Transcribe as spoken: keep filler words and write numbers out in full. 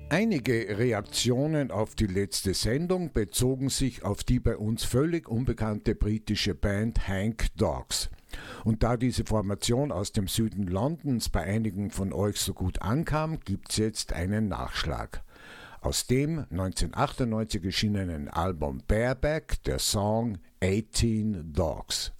Einige Reaktionen auf die letzte Sendung bezogen sich auf die bei uns völlig unbekannte britische Band Hank Dogs. Und da diese Formation aus dem Süden Londons bei einigen von euch so gut ankam, gibt's jetzt einen Nachschlag. Aus dem neunzehnhundertachtundneunzig erschienenen Album Bareback der Song achtzehn Dogs.